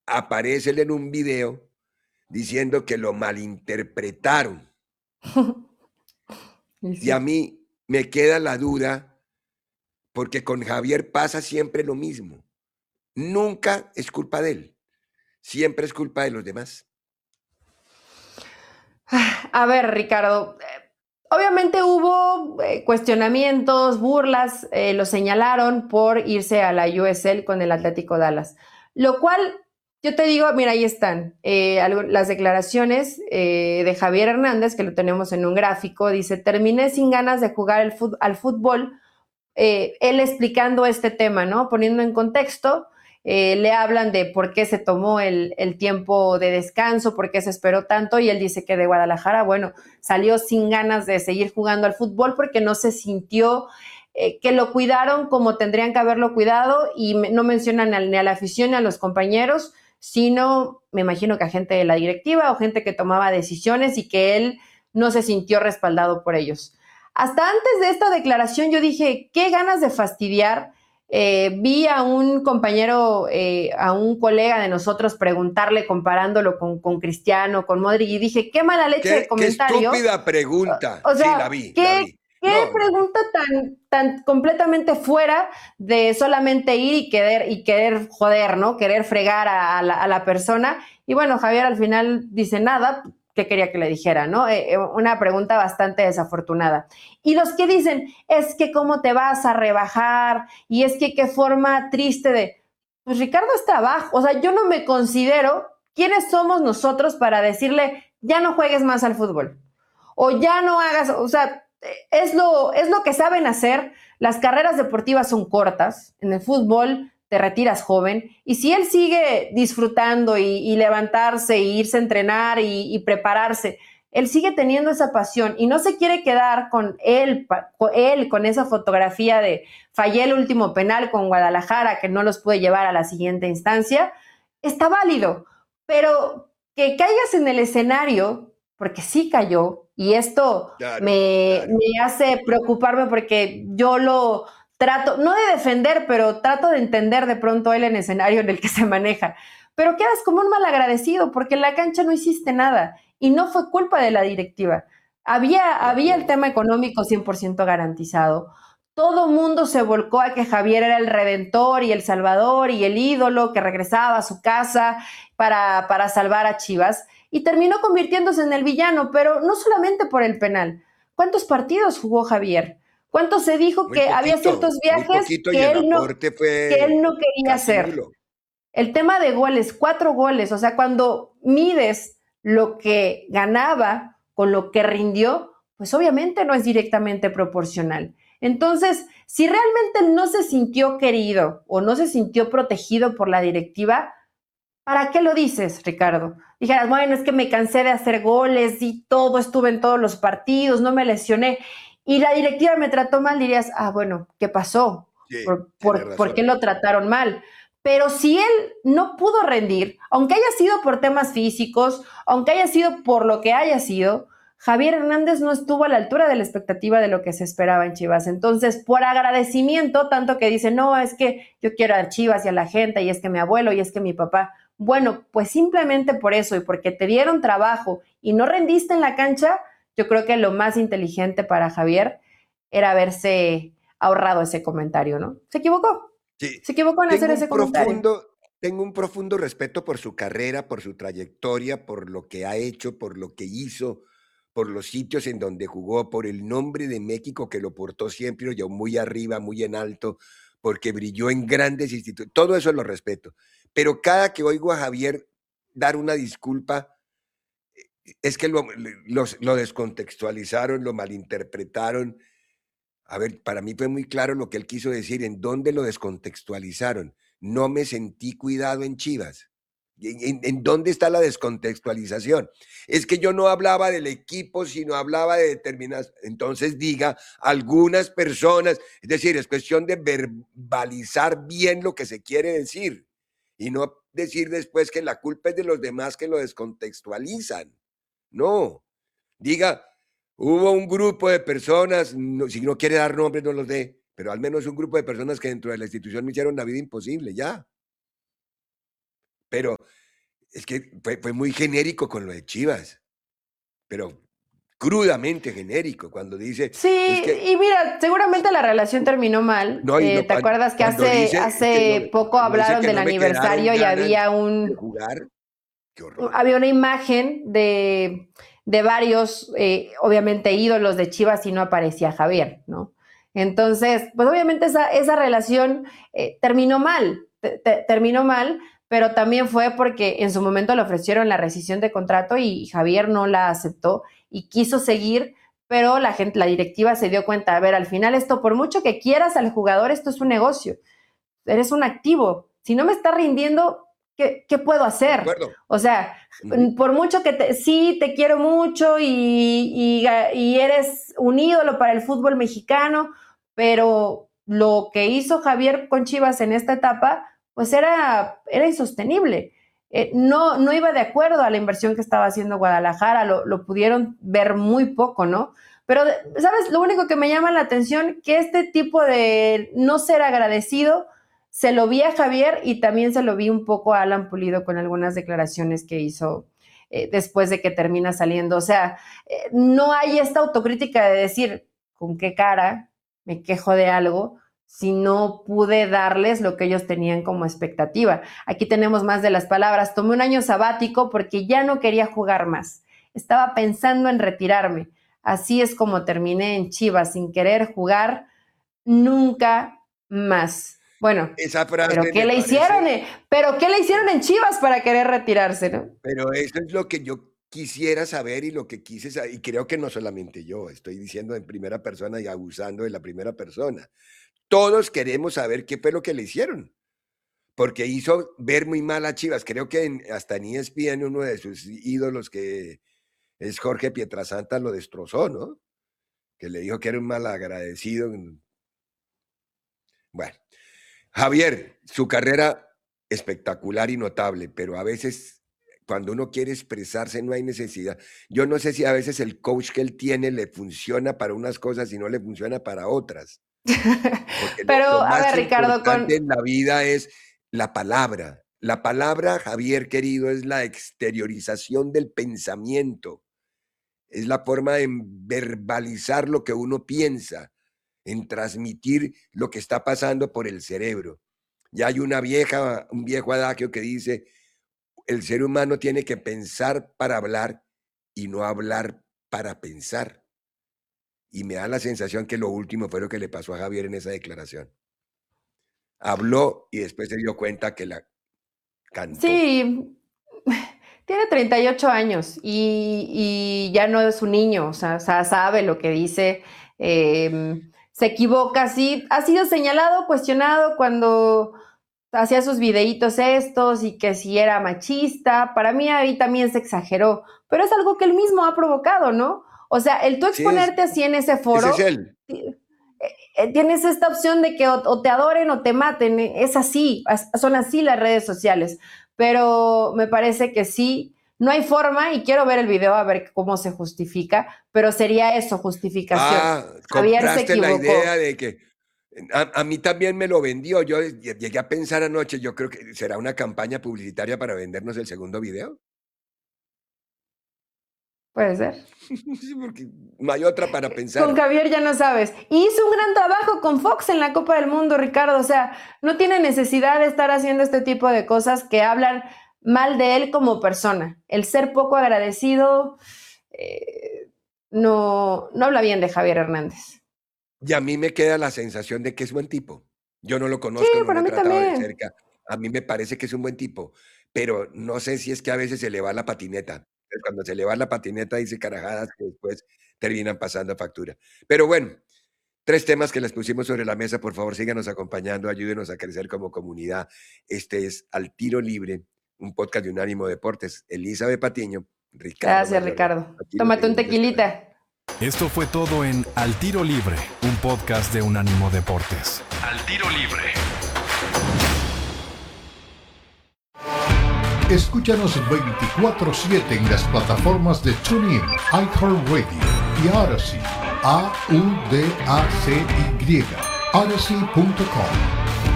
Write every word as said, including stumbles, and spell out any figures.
aparece él en un video diciendo que lo malinterpretaron. Y a mí me queda la duda, porque con Javier pasa siempre lo mismo. Nunca es culpa de él, siempre es culpa de los demás. A ver, Ricardo, eh, obviamente hubo eh, cuestionamientos, burlas, eh, lo señalaron por irse a la U S L con el Atlético Dallas, lo cual yo te digo, mira, ahí están eh, algo, las declaraciones eh, de Javier Hernández, que lo tenemos en un gráfico, dice, terminé sin ganas de jugar el fut al fútbol, eh, él explicando este tema, ¿no? Poniendo en contexto, eh, le hablan de por qué se tomó el, el tiempo de descanso, por qué se esperó tanto, y él dice que de Guadalajara, bueno, salió sin ganas de seguir jugando al fútbol porque no se sintió eh, que lo cuidaron como tendrían que haberlo cuidado, y me, no mencionan ni a la afición ni a los compañeros, sino, me imagino que a gente de la directiva o gente que tomaba decisiones y que él no se sintió respaldado por ellos. Hasta antes de esta declaración yo dije, qué ganas de fastidiar. Eh, vi a un compañero, eh, a un colega de nosotros preguntarle, comparándolo con, con Cristiano, con Modric, y dije, qué mala leche de Qué, qué comentario. estúpida pregunta. O Sí, sea, la vi, la qué, vi. qué No, no, no. pregunta tan, tan completamente fuera de solamente ir y querer, y querer joder, ¿no? Querer fregar a, a, la, a la persona. Y bueno, Javier al final dice nada. ¿Qué quería que le dijera, no? Eh, una pregunta bastante desafortunada. Y los que dicen, es que cómo te vas a rebajar, y es que qué forma triste de... Pues Ricardo está abajo, o sea, yo no me considero, ¿quiénes somos nosotros para decirle, ya no juegues más al fútbol? O ya no hagas, o sea, es lo, es lo que saben hacer. Las carreras deportivas son cortas, en el fútbol te retiras joven, y si él sigue disfrutando y, y levantarse y irse a entrenar y, y prepararse, él sigue teniendo esa pasión y no se quiere quedar con él, con él, con esa fotografía de fallé el último penal con Guadalajara, que no los puede llevar a la siguiente instancia, está válido, pero que caigas en el escenario, porque sí cayó, y esto Claro, me, claro. me hace preocuparme porque yo lo trato, no de defender, pero trato de entender de pronto él en el escenario en el que se maneja. Pero quedas como un malagradecido porque en la cancha no hiciste nada y no fue culpa de la directiva. Había, había el tema económico cien por ciento garantizado. Todo mundo se volcó a que Javier era el redentor y el salvador y el ídolo que regresaba a su casa para, para salvar a Chivas, y terminó convirtiéndose en el villano, pero no solamente por el penal. ¿Cuántos partidos jugó Javier? ¿Cuánto se dijo Muy que había poquito, ciertos muy viajes poquito, y que el él no, aporte que él fue no quería casi hacer? nulo. El tema de goles, cuatro goles, o sea, cuando mides lo que ganaba con lo que rindió, pues obviamente no es directamente proporcional. Entonces, si realmente no se sintió querido o no se sintió protegido por la directiva, ¿para qué lo dices, Ricardo? Dijeras, bueno, es que me cansé de hacer goles y todo, estuve en todos los partidos, no me lesioné, y la directiva me trató mal, dirías, ah, bueno, ¿qué pasó? Sí, ¿Por, tiene por, por qué razón. lo trataron mal? Pero si él no pudo rendir, aunque haya sido por temas físicos, aunque haya sido por lo que haya sido, Javier Hernández no estuvo a la altura de la expectativa de lo que se esperaba en Chivas. Entonces, por agradecimiento, tanto que dice, no, es que yo quiero a Chivas y a la gente, y es que mi abuelo, y es que mi papá. Bueno, pues simplemente por eso y porque te dieron trabajo y no rendiste en la cancha, yo creo que lo más inteligente para Javier era haberse ahorrado ese comentario, ¿no? Se equivocó. Sí, Se equivocó en hacer tengo un ese comentario. profundo, tengo un profundo respeto por su carrera, por su trayectoria, por lo que ha hecho, por lo que hizo, por los sitios en donde jugó, por el nombre de México que lo portó siempre, lo llevó muy arriba, muy en alto, porque brilló en grandes institutos. Todo eso lo respeto. Pero cada que oigo a Javier dar una disculpa, es que lo, los, lo descontextualizaron, lo malinterpretaron. A ver, para mí fue muy claro lo que él quiso decir, en dónde lo descontextualizaron. No me sentí cuidado en Chivas. ¿En, en, en dónde está la descontextualización? Es que yo no hablaba del equipo, sino hablaba de determinadas. Entonces diga algunas personas, es decir, es cuestión de verbalizar bien lo que se quiere decir y no decir después que la culpa es de los demás que lo descontextualizan. No, diga, hubo un grupo de personas, no, si no quiere dar nombres, no los dé, pero al menos un grupo de personas que dentro de la institución me hicieron la vida imposible, ya. Pero Es que fue, fue muy genérico con lo de Chivas, pero crudamente genérico, cuando dice, Sí, es que, y mira, seguramente la relación terminó mal. no, y Eh, lo, ¿te cuando, acuerdas que cuando hace, dice que no, hace poco cuando dice hablaron que del no me quedaron aniversario y ganas había de un, jugar, qué horror. había una imagen de, de varios, eh, obviamente, ídolos de Chivas y no aparecía Javier, ¿no? Entonces, pues obviamente esa, esa relación eh, terminó mal, te, te, terminó mal, pero también fue porque en su momento le ofrecieron la rescisión de contrato y Javier no la aceptó y quiso seguir, pero la gente, la directiva se dio cuenta, a ver, al final esto, por mucho que quieras al jugador, esto es un negocio, eres un activo, si no me está rindiendo, ¿qué, qué puedo De hacer? acuerdo. O sea, Uh-huh. por mucho que te, sí te quiero mucho y, y, y eres un ídolo para el fútbol mexicano, pero lo que hizo Javier con Chivas en esta etapa, pues era, era insostenible. Eh, no, no iba de acuerdo a la inversión que estaba haciendo Guadalajara, lo, lo pudieron ver muy poco, ¿no? Pero, ¿sabes? Lo único que me llama la atención, que este tipo de no ser agradecido, se lo vi a Javier y también se lo vi un poco a Alan Pulido con algunas declaraciones que hizo eh, después de que termina saliendo. O sea, eh, no hay esta autocrítica de decir, ¿con qué cara me quejo de algo si no pude darles lo que ellos tenían como expectativa? Aquí tenemos más de las palabras. Tomé un año sabático porque ya no quería jugar más. Estaba pensando en retirarme. Así es como terminé en Chivas, sin querer jugar nunca más. Bueno, Esa ¿pero frase qué me le hicieron? parece, Eh? ¿Pero qué le hicieron en Chivas para querer retirarse, no? pero eso es lo que yo quisiera saber y lo que quise saber, y creo que no solamente yo, estoy diciendo en primera persona y abusando de la primera persona. Todos queremos saber qué fue lo que le hicieron, porque hizo ver muy mal a Chivas. Creo que en, hasta en E S P N uno de sus ídolos, que es Jorge Pietrasanta, lo destrozó, ¿no? Que le dijo que era un malagradecido. Bueno, Javier, su carrera espectacular y notable, pero a veces cuando uno quiere expresarse no hay necesidad. Yo no sé si a veces el coach que él tiene le funciona para unas cosas y no le funciona para otras. Porque lo, Pero, lo a más ver, Ricardo, importante con... en la vida es la palabra. La palabra, Javier querido, es la exteriorización del pensamiento. Es la forma de verbalizar lo que uno piensa, en transmitir lo que está pasando por el cerebro. Ya hay una vieja, un viejo adagio que dice, el ser humano tiene que pensar para hablar y no hablar para pensar. Y me da la sensación que lo último fue lo que le pasó a Javier en esa declaración. Habló y después se dio cuenta que la cantó. Sí, tiene treinta y ocho años y, y ya no es un niño, o sea, o sea sabe lo que dice, eh, se equivoca, sí, ha sido señalado, cuestionado cuando hacía sus videitos estos y que si era machista, para mí ahí también se exageró, pero es algo que él mismo ha provocado, ¿no? O sea, el tú Sí, es, exponerte así en ese ese es foro, él. tienes esta opción de que o, o te adoren o te maten, es así, son así las redes sociales, pero me parece que sí, no hay forma y quiero ver el video a ver cómo se justifica, pero sería eso, justificación. Ah, Javier se compraste la idea equivocó. de que a, a mí también me lo vendió. Yo llegué a pensar anoche, yo creo que será una campaña publicitaria para vendernos el segundo video. Puede ser. Sí, porque no hay otra para Con pensar. Javier ya no sabes. Y hizo un gran trabajo con Fox en la Copa del Mundo, Ricardo. O sea, no tiene necesidad de estar haciendo este tipo de cosas que hablan mal de él como persona. El ser poco agradecido eh, no, no habla bien de Javier Hernández. Y a mí me queda la sensación de que es buen tipo. Yo no lo Sí, conozco, no lo para he mí tratado de también. cerca. A mí me parece que es un buen tipo, pero no sé si es que a veces se le va la patineta. Cuando se le va la patineta dice carajadas que después terminan pasando factura. Pero bueno, tres temas que les pusimos sobre la mesa. Por favor, síganos acompañando, ayúdenos a crecer como comunidad. Este es Al Tiro Libre, un podcast de Unánimo Deportes. Elizabeth Patiño, Ricardo Gracias, Mayorga. Ricardo. Aquí lo Tómate un seguimos esperando. tequilita. Esto fue todo en Al Tiro Libre, un podcast de Unánimo Deportes. Al Tiro Libre. Escúchanos veinticuatro siete en las plataformas de TuneIn, iHeartRadio y Odyssey. A U D A C Y. Odyssey punto com.